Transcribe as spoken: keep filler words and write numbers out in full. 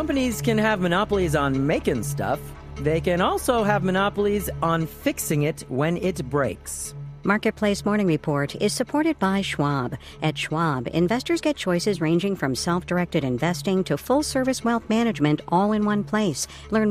companies can have monopolies on making stuff. They can also have monopolies on fixing it when it breaks. Marketplace Morning Report is supported by Schwab. At Schwab, investors get choices ranging from self-directed investing to full-service wealth management all in one place. Learn